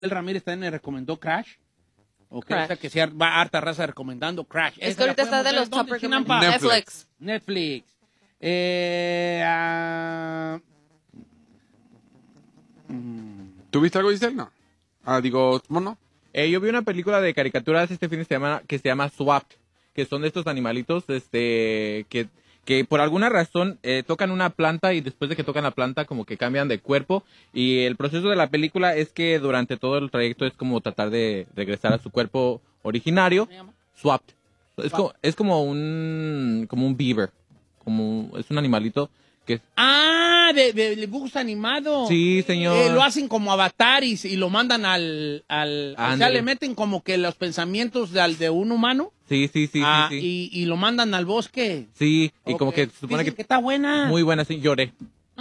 Ramírez también me recomendó Crash. Okay, Crash. o sea que sí va harta raza recomendando Crash. Es que ahorita está de los top recomendados. Netflix. Netflix. ¿Tú viste algo, Giselle? No. Digo, mono. Yo vi una película de caricaturas este fin de semana que se llama Swapped, que son de estos animalitos que por alguna razón tocan una planta y después de que tocan la planta como que cambian de cuerpo y el proceso de la película es que durante todo el trayecto es como tratar de regresar a su cuerpo originario. Swapped. Es como un beaver, es un animalito que es... de dibujos animados. Sí, señor. Lo hacen como avatar y lo mandan al o sea, le meten como que los pensamientos de un humano. Sí. Y lo mandan al bosque. Sí, y Okay. como que se supone Dicen que está buena. muy buena, sí, lloré.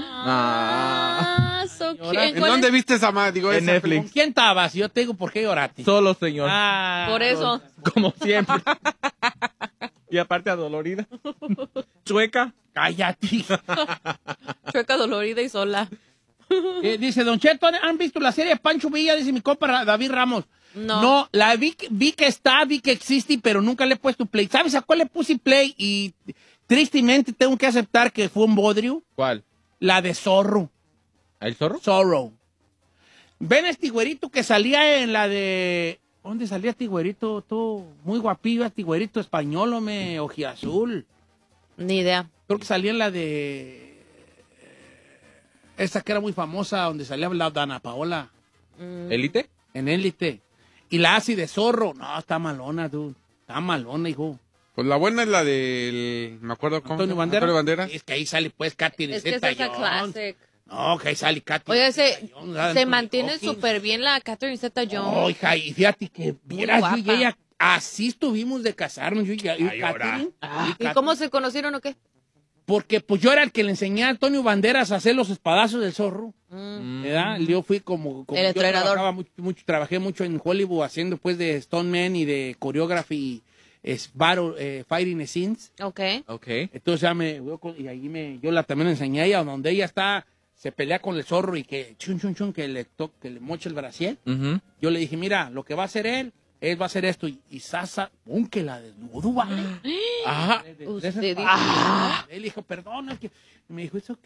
So Llorar. cute. ¿En dónde viste esa madre? Digo, En esa Netflix. ¿Con quién estabas? Yo te digo por qué lloraste. Solo, señor. Por eso. Como siempre. Y aparte adolorida. Chueca. Cállate. Chueca, dolorida y sola. Dice, Don Cheto, ¿han visto la serie Pancho Villa? Dice mi compa David Ramos. No. La vi que existe, pero nunca le he puesto play. ¿Sabes a cuál le puse play? Y tristemente tengo que aceptar que fue un bodrio. ¿Cuál? La de Zorro. ¿El zorro? Zorro. ¿Ven este güerito que salía en la de... ¿Dónde salía este güerito? Tú, muy guapillo, este güerito español, ojiazul. Ni idea. Creo que salía en la de... Esa que era muy famosa, donde salía la Dana Paola. ¿Élite? En Élite. Y la hace de Zorro. No, está malona, tú. Está malona, hijo. Pues la buena es la del... Me acuerdo cómo. Antonio Banderas. Antonio Banderas. Es que ahí sale, pues, Katy de Es que esa es la classic. No, que ahí sale Katy. Oye, Zeta-Jones, se mantiene Hawkins. súper bien la Catherine Zeta-Jones. Oh, hija, y fíjate que vieras, yo y guapa. ella, así estuvimos de casarnos, yo y Ay, ahora. Catherine. ¿Y cómo se conocieron o qué? Porque pues yo era el que le enseñé a Antonio Banderas a hacer los espadazos del Zorro, ¿verdad? Yo fui como El yo entrenador. trabajaba trabajé mucho en Hollywood haciendo pues de stuntman y de choreography, fighting scenes. Ok. Ok. Entonces ya y ahí yo también le enseñé a ella, donde ella se pelea con el zorro y que que le moche el brasier. Ujú. Yo le dije, mira, lo que va a hacer él va a hacer esto. Y Sasa, que la desnudó, ¿vale? Ajá. Usted dijo. Él dijo, perdón, es que... Me dijo, es ok.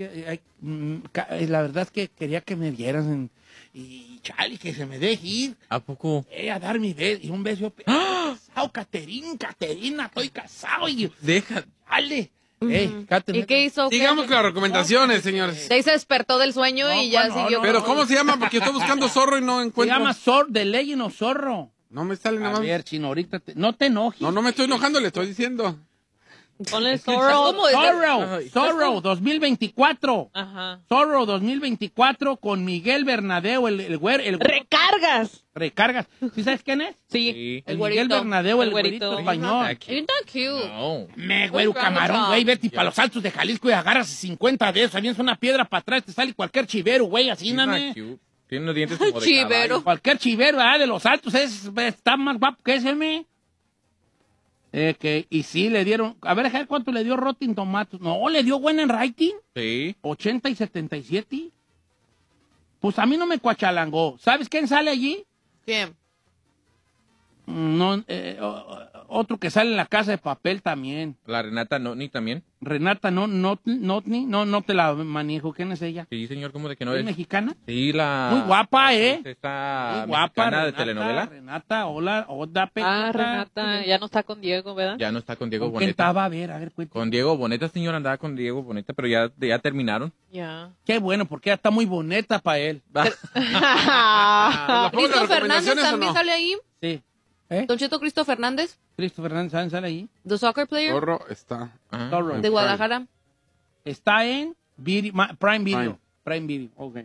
La verdad es que quería que me vieran. Y chale, que se me deje ir. ¿A poco? A dar mi beso. Y un beso. Casado, Caterina, estoy casado. Y Deja. chale. ¿Y qué hizo? Sigamos con las recomendaciones, señores. De ahí se despertó del sueño y ya siguió. Pero ¿cómo se llama? Porque estoy buscando zorro y no Se encuentro. llama The Legend of Zorro. No me sale nada A más. ver, chino, ahorita no te enojes. No me estoy enojando, le estoy diciendo. Ponle Zorro. Zorro 2024. Ajá. Zorro 2024 con Miguel Bernadeu, el ¡Recargas! Recargas. ¿Sí sabes quién es? Sí. El Miguel Bernadeu, el güerito español. Está cute. No. Güero camarón, güey, vete para los altos de Jalisco y agarras 50 de esos, avientas una piedra para atrás, te sale cualquier chivero, güey, así, name. Tiene unos dientes como de Chivero. caballo. Cualquier chivero, de los altos, está más guapo que ese, me. Y sí, le dieron, a ver cuánto le dio Rotten Tomatoes. No, le dio buena en rating, Sí. 80 y 77. Pues a mí no me cuachalangó. ¿Sabes quién sale allí? ¿Quién? No, otro que sale en La Casa de Papel también. La Renata Notni también. Renata Notni, no te la manejo. ¿Quién es ella? Sí, señor, ¿cómo de que no ¿Es es? mexicana? Sí, la... Muy guapa, Esta Muy guapa, mexicana de Renata, telenovela. Renata, hola, Renata, ya no está con Diego, ¿verdad? Ya no está con Diego ¿Con quién Boneta. estaba? A ver, cuéntame. Con Diego Boneta, señor, andaba con Diego Boneta, pero ya terminaron. Ya. Qué bueno, porque ella está muy bonita para él. ¿La pongo en las ¿Cristo Fernández recomendaciones o también no? sale ahí? Sí. ¿Don Cheto Cristo Fernández? Cristo Fernández sale ahí. ¿The soccer player? Zorro está. Ajá. Zorro. ¿De Guadalajara? Está en Prime Video. Prime Video, ok.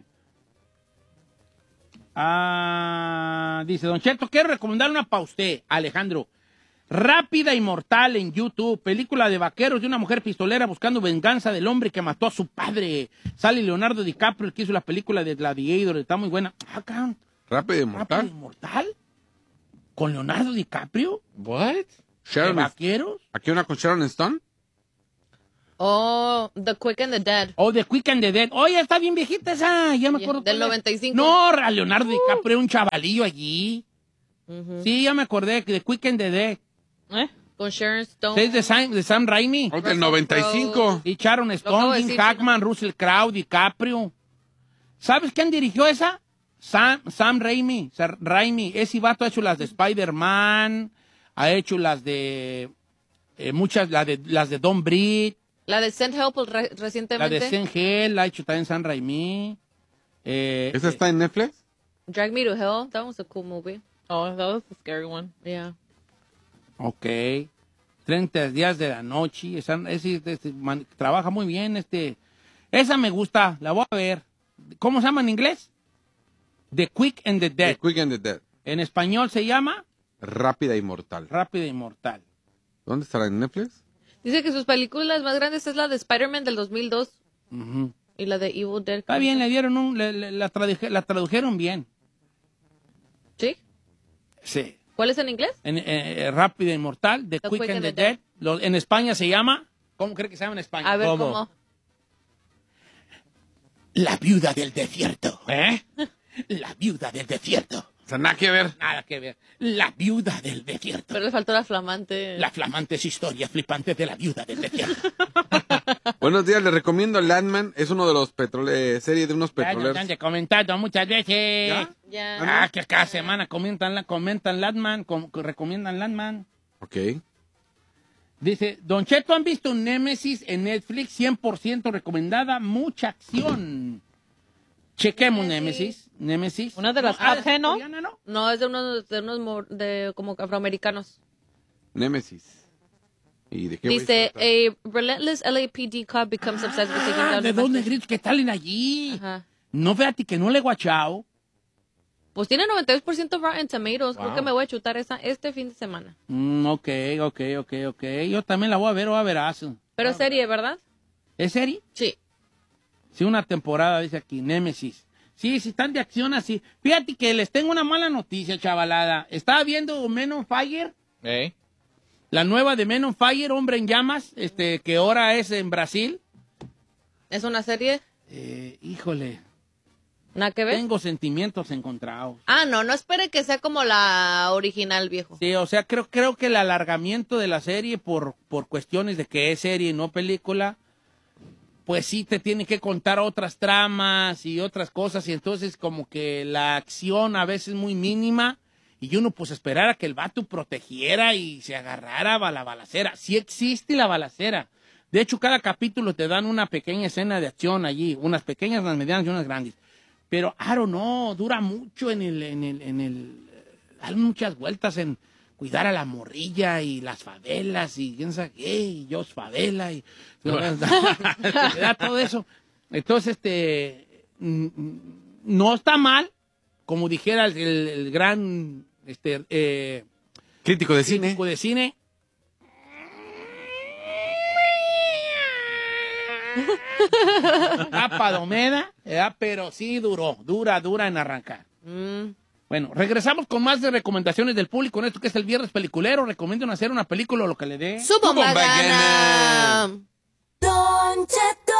Dice, Don Cheto, quiero recomendar una para usted, Alejandro. Rápida y Mortal en YouTube, película de vaqueros de una mujer pistolera buscando venganza del hombre que mató a su padre. Sale Leonardo DiCaprio, el que hizo la película de Gladiator, está muy buena. Cabrón. Rápido y ¿Rápido y mortal. Mortal? ¿Con Leonardo DiCaprio? What? ¿De Sharon, vaqueros? ¿aquí una con Sharon Stone? Oh, The Quick and the Dead. Oh, The Quick and the Dead. Oh, ya está bien viejita esa. Ya me acuerdo. Del cuál es. 95. No, a Leonardo DiCaprio, un chavalillo allí. Sí, ya me acordé. The Quick and the Dead. Con Sharon Stone. Sí, es de Sam Raimi. Del 95. Y Sharon acabo Stone, de Jim decir, Hackman, Russell Crowe, DiCaprio. ¿Sabes quién dirigió esa? Sam Raimi. Ese vato ha hecho las de Spider-Man, ha hecho las de muchas, las de Don Breed, La de Send Help la recientemente. de Sen Hell, la ha hecho también Sam Raimi. ¿Esa está en Netflix? Drag Me to Hell. That was a cool movie. Oh, that was a scary one. Yeah. Ok. 30 días de la noche. Trabaja muy bien. Esa me gusta, la voy a ver. ¿Cómo se llama en inglés? The Quick and the Dead. The Quick and the Dead. En español se llama Rápida y Mortal. Rápida y Mortal. ¿Dónde estará? ¿En Netflix? Dice que sus películas más grandes es la de Spider-Man del 2002 Ujú. y la de Evil Dead. Está bien, le dieron la tradujeron bien. ¿Sí? Sí. ¿Cuál es en inglés? Rápida y Mortal, The Quick and the Dead. En España se llama. ¿Cómo cree que se llama en España? A ver cómo. La viuda del desierto. ¿Eh? La viuda del desierto. O sea, nada que ver. Nada que ver. La viuda del desierto. Pero le faltó la flamante. Las flamantes historias flipantes de la viuda del desierto. Buenos días, les recomiendo Landman. Es uno de los serie de unos Ya nos petroleros. han comentado muchas veces. ¿Ya? Ya. Que cada semana comentan Landman, recomiendan Landman. Ok. Dice, Don Cheto, ¿han visto Némesis en Netflix? 100% recomendada, mucha acción. Chequemos Némesis. Una de las top 10, ¿no? coreana, ¿no? No, es de unos como afroamericanos. Némesis. ¿Y de qué Dice, voy a tratar? a relentless LAPD cop becomes obsessed with taking down De dos domestic- negritos que salen allí. Ajá. No, fíjate que no le he guachado. Pues tiene 92% Rotten Tomatoes. Creo Wow. que me voy a chutar esa este fin de semana. Ok. Yo también la voy a ver, o a verás. Pero es serie, ¿verdad? ¿Es serie? Sí. Sí, una temporada, dice aquí, Némesis. Sí, si están de acción así. Fíjate que les tengo una mala noticia, chavalada. Estaba viendo Men on Fire, la nueva de Men on Fire, Hombre en Llamas, que ahora es en Brasil. ¿Es una serie? Híjole, ¿Nada que ver? tengo sentimientos encontrados. Ah, no espere que sea como la original, viejo. Sí, o sea, creo que el alargamiento de la serie por cuestiones de que es serie y no película, pues sí te tiene que contar otras tramas y otras cosas, y entonces como que la acción a veces muy mínima, y uno pues esperara que el vato protegiera y se agarrara a la balacera. Sí existe la balacera. De hecho, cada capítulo te dan una pequeña escena de acción allí, unas pequeñas, unas medianas y unas grandes. Pero, I don't know, dura mucho dan muchas vueltas en cuidar a la morrilla y las favelas y quién sabe qué, y yo favela y da todo eso. Entonces, no está mal, como dijera el gran Crítico de cine. crítico de cine. Domeda, pero sí dura en arrancar. Bueno, regresamos con más de recomendaciones del público en esto que es el Viernes Peliculero. Recomiendan hacer una película o lo que le dé. ¡Su bomba gana! Don Cheto.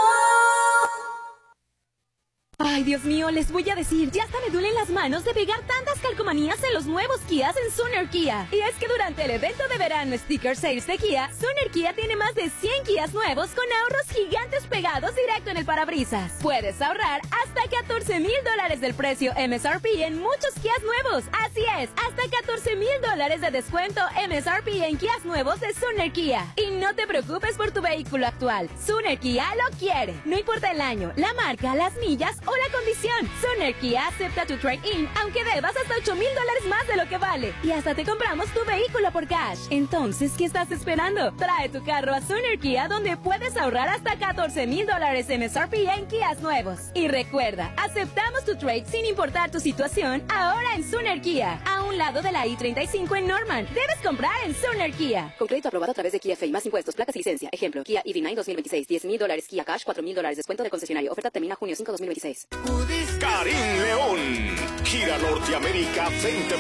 Ay, Dios mío, les voy a decir, ya hasta me duelen las manos de pegar tantas calcomanías en los nuevos Kias en Sooner Kia. Y es que durante el evento de verano Sticker Sales de Kia, Sooner Kia tiene más de 100 Kias nuevos con ahorros gigantes pegados directo en el parabrisas. Puedes ahorrar hasta $14,000 del precio MSRP en muchos Kias nuevos. Así es, hasta $14,000 de descuento MSRP en Kias nuevos de Sooner Kia. Y no te preocupes por tu vehículo actual. Sooner Kia lo quiere. No importa el año, la marca, las millas o la condición. Sooner Kia acepta tu trade-in, aunque debas hasta $8,000 más de lo que vale. Y hasta te compramos tu vehículo por cash. Entonces, ¿qué estás esperando? Trae tu carro a Sooner Kia, donde puedes ahorrar hasta $14,000 MSRP en Kias nuevos. Y recuerda, aceptamos tu trade sin importar tu situación, ahora en Sooner Kia, a un lado de la I-35 en Norman. Debes comprar en Sooner Kia. Con crédito aprobado a través de Kia Fay, más impuestos, placas y licencia. Ejemplo, Kia EV9 2026, $10,000, Kia Cash, $4,000, descuento de concesionario. Oferta termina junio 5, 2026. Karim León, gira Norteamérica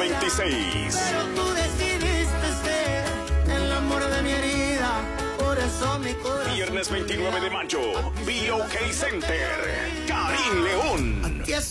2026. Pero tú decidiste ser el amor de mi herida, por eso Viernes 29 de mayo, BOK Center, Karim León.